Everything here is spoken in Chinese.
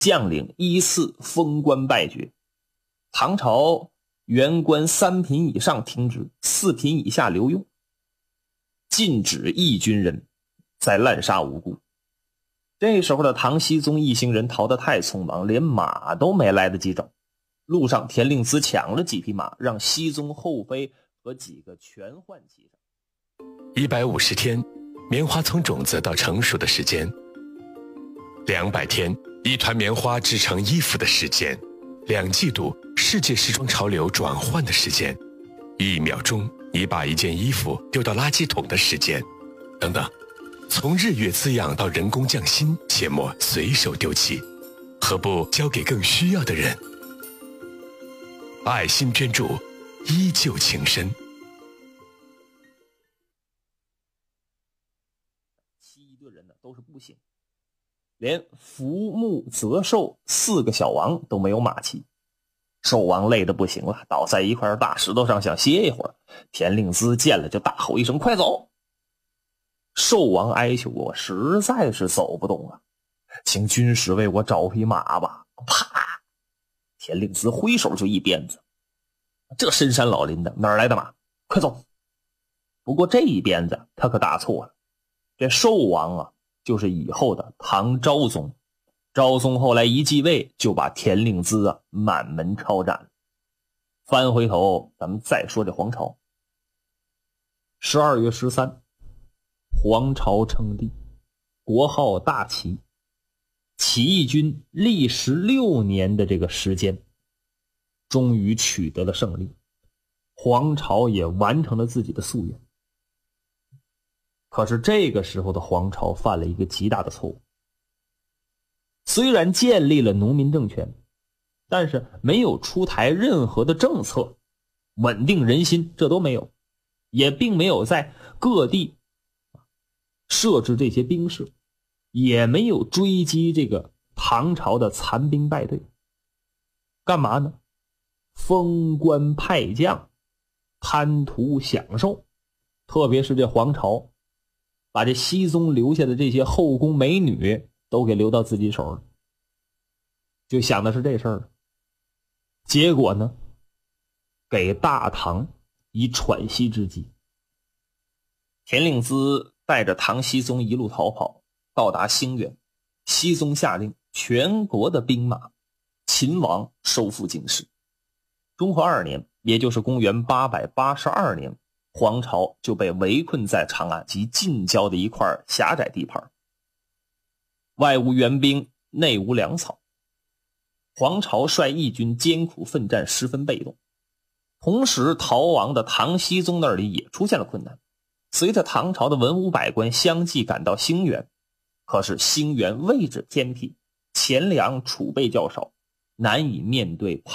将领依次封官拜爵。唐朝原官3品以上停职，4品以下留用，禁止义军人再滥杀无辜。这时候的唐僖宗一行人逃得太匆忙，连马都没来得及找。路上田令孜抢了几匹马，让僖宗后妃和几个全换骑上。 150天，棉花从种子到成熟的时间；200天，一团棉花制成衣服的时间；2季度，世界时装潮流转换的时间；1秒钟，你把一件衣服丢到垃圾桶的时间，等等。从日月滋养到人工匠心，切莫随手丢弃，何不交给更需要的人？爱心捐助，依旧情深。 一队人呢都是不行，连福木泽寿4个小王都没有马骑。寿王累得不行了，倒在一块大石头上想歇一会儿。田令孜见了就大吼一声：“快走！”寿王哀求：“我实在是走不动了，请军师为我找匹马吧。”啪！田令孜挥手就一鞭子。这深山老林的哪儿来的马？快走！不过这一鞭子他可打错了。这寿王啊，就是以后的唐昭宗。昭宗后来一继位，就把田令孜啊满门抄斩了。翻回头咱们再说这黄巢。12月13，黄巢称帝，国号大齐。起义军历16年的这个时间，终于取得了胜利，黄巢也完成了自己的夙愿。可是这个时候的黄巢犯了一个极大的错误，虽然建立了农民政权，但是没有出台任何的政策稳定人心，这都没有，也并没有在各地设置这些兵士，也没有追击这个唐朝的残兵败队。干嘛呢？封官派将，贪图享受。特别是这黄巢把这僖宗留下的这些后宫美女都给留到自己手了，就想的是这事儿。结果呢，给大唐以喘息之机。田令孜带着唐僖宗一路逃跑，到达兴元，僖宗下令全国的兵马勤王收复京师。中和2年，也就是公元882年，黄巢就被围困在长安及近郊的一块狭窄地盘，外无援兵，内无粮草。黄巢率义军艰苦奋战，十分被动。同时逃亡的唐僖宗那里也出现了困难。随着唐朝的文武百官相继赶到兴元，可是兴元位置偏僻，钱粮储备较少，难以面对